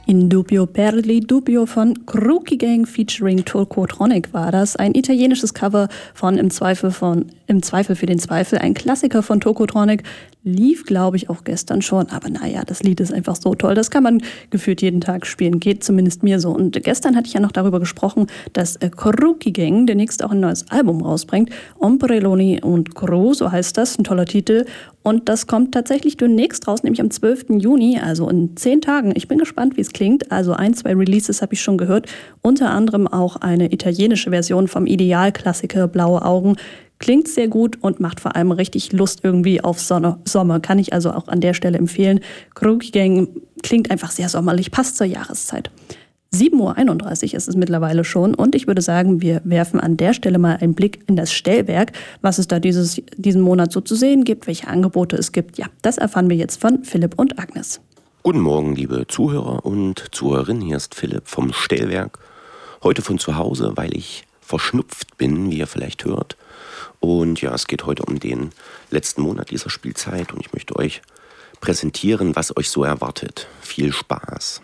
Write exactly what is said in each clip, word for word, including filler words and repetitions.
In Dubio Perli Dubio von Crookie Gang featuring Tokotronic war das. Ein italienisches Cover von Im Zweifel von Im Zweifel für den Zweifel. Ein Klassiker von Tokotronic. Lief, glaube ich, auch gestern schon. Aber naja, das Lied ist einfach so toll. Das kann man gefühlt jeden Tag spielen. Geht zumindest mir so. Und gestern hatte ich ja noch darüber gesprochen, dass Crookie Gang demnächst auch ein neues Album rausbringt. Ombrelloni und Cro, so heißt das. Ein toller Titel. Und das kommt tatsächlich demnächst raus, nämlich am zwölften Juni, also in zehn Tagen. Ich bin gespannt, wie es klingt. Also ein, zwei Releases habe ich schon gehört. Unter anderem auch eine italienische Version vom Idealklassiker Blaue Augen. Klingt sehr gut und macht vor allem richtig Lust irgendwie auf Sonne, Sommer. Kann ich also auch an der Stelle empfehlen. Crookie Gang klingt einfach sehr sommerlich, passt zur Jahreszeit. sieben Uhr einunddreißig ist es mittlerweile schon und ich würde sagen, wir werfen an der Stelle mal einen Blick in das Stellwerk, was es da dieses, diesen Monat so zu sehen gibt, welche Angebote es gibt. Ja, das erfahren wir jetzt von Philipp und Agnes. Guten Morgen, liebe Zuhörer und Zuhörerinnen. Hier ist Philipp vom Stellwerk. Heute von zu Hause, weil ich verschnupft bin, wie ihr vielleicht hört. Und ja, es geht heute um den letzten Monat dieser Spielzeit und ich möchte euch präsentieren, was euch so erwartet. Viel Spaß!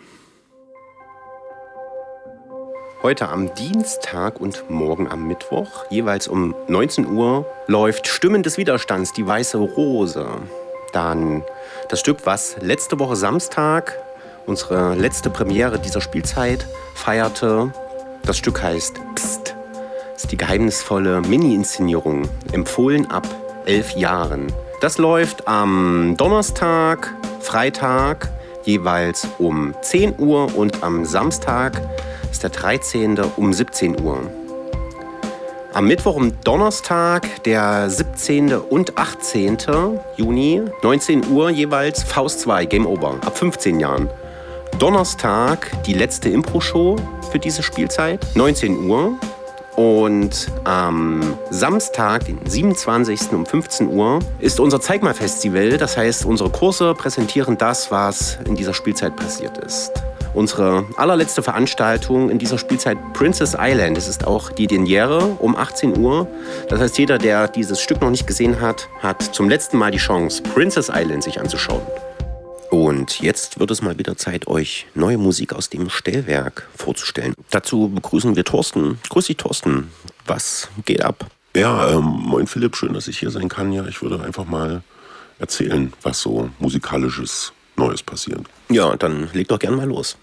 Heute am Dienstag und morgen am Mittwoch, jeweils um neunzehn Uhr, läuft Stimmen des Widerstands, die Weiße Rose. Dann das Stück, was letzte Woche Samstag, unsere letzte Premiere dieser Spielzeit, feierte. Das Stück heißt Psst. Das ist die geheimnisvolle Mini-Inszenierung, empfohlen ab elf Jahren. Das läuft am Donnerstag, Freitag, jeweils um zehn Uhr und am Samstag ist der dreizehnte um siebzehn Uhr. Am Mittwoch und Donnerstag, der siebzehnte und achtzehnte Juni, neunzehn Uhr jeweils, Faust zwei, Game Over, ab fünfzehn Jahren. Donnerstag die letzte Impro-Show für diese Spielzeit, neunzehn Uhr. Und am Samstag, den siebenundzwanzigsten um fünfzehn Uhr, ist unser Zeigmal-Festival. Das heißt, unsere Kurse präsentieren das, was in dieser Spielzeit passiert ist. Unsere allerletzte Veranstaltung in dieser Spielzeit, Princess Island. Das ist auch die Derniere um achtzehn Uhr. Das heißt, jeder, der dieses Stück noch nicht gesehen hat, hat zum letzten Mal die Chance, Princess Island sich anzuschauen. Und jetzt wird es mal wieder Zeit, euch neue Musik aus dem Stellwerk vorzustellen. Dazu begrüßen wir Thorsten. Grüß dich, Thorsten. Was geht ab? Ja, ähm, moin Philipp, schön, dass ich hier sein kann. Ja, ich würde einfach mal erzählen, was so musikalisches Neues passiert. Ja, dann leg doch gern mal los.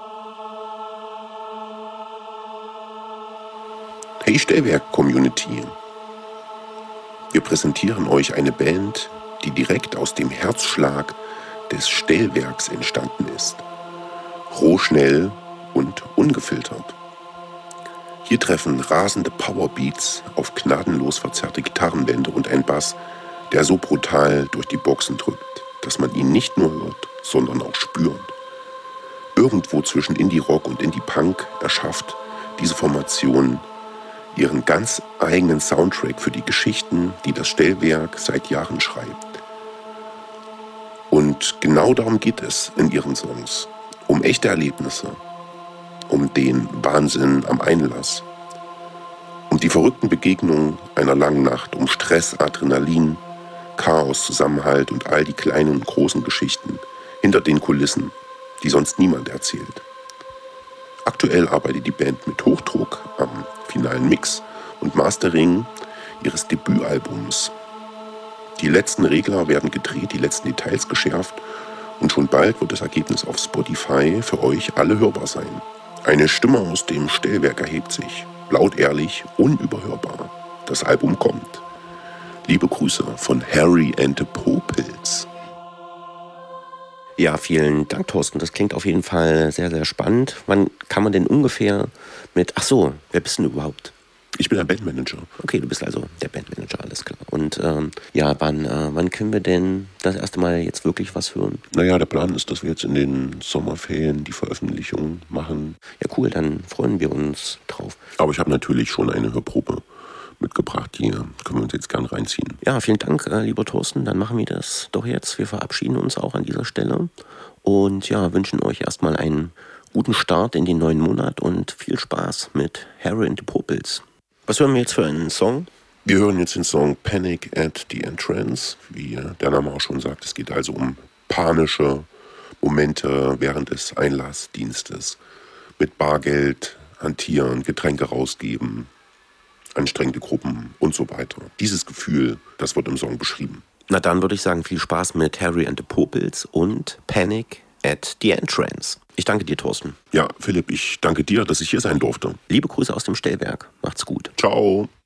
Hey Stellwerk-Community. Wir präsentieren euch eine Band, die direkt aus dem Herzschlag des Stellwerks entstanden ist. Rohschnell und ungefiltert. Hier treffen rasende Powerbeats auf gnadenlos verzerrte Gitarrenwände und ein Bass, der so brutal durch die Boxen drückt, dass man ihn nicht nur hört, sondern auch spürt. Irgendwo zwischen Indie-Rock und Indie-Punk erschafft diese Formation ihren ganz eigenen Soundtrack für die Geschichten, die das Stellwerk seit Jahren schreibt. Und genau darum geht es in ihren Songs. Um echte Erlebnisse, um den Wahnsinn am Einlass, um die verrückten Begegnungen einer langen Nacht, um Stress, Adrenalin, Chaos, Zusammenhalt und all die kleinen und großen Geschichten hinter den Kulissen, die sonst niemand erzählt. Aktuell arbeitet die Band mit Hochdruck am finalen Mix und Mastering ihres Debütalbums. Die letzten Regler werden gedreht, die letzten Details geschärft und schon bald wird das Ergebnis auf Spotify für euch alle hörbar sein. Eine Stimme aus dem Stellwerk erhebt sich, laut, ehrlich, unüberhörbar. Das Album kommt. Liebe Grüße von Harry and the Popels. Ja, vielen Dank, Thorsten. Das klingt auf jeden Fall sehr, sehr spannend. Wann kann man denn ungefähr mit... Ach so, wer bist denn du überhaupt? Ich bin der Bandmanager. Okay, du bist also der Bandmanager, alles klar. Und ähm, ja, wann, äh, wann können wir denn das erste Mal jetzt wirklich was hören? Naja, der Plan ist, dass wir jetzt in den Sommerferien die Veröffentlichung machen. Ja, cool, dann freuen wir uns drauf. Aber ich habe natürlich schon eine Hörprobe mitgebracht, die können wir uns jetzt gern reinziehen. Ja, vielen Dank, äh, lieber Thorsten. Dann machen wir das doch jetzt. Wir verabschieden uns auch an dieser Stelle und ja, wünschen euch erstmal einen guten Start in den neuen Monat und viel Spaß mit Harry and the Popels. Was hören wir jetzt für einen Song? Wir hören jetzt den Song Panic at the Entrance. Wie der Name auch schon sagt, es geht also um panische Momente während des Einlassdienstes mit Bargeld hantieren, Getränke rausgeben, anstrengende Gruppen und so weiter. Dieses Gefühl, das wird im Song beschrieben. Na dann würde ich sagen, viel Spaß mit Harry and the Popels und Panic at the Entrance. Ich danke dir, Thorsten. Ja, Philipp, ich danke dir, dass ich hier sein durfte. Liebe Grüße aus dem Stellwerk. Macht's gut. Ciao.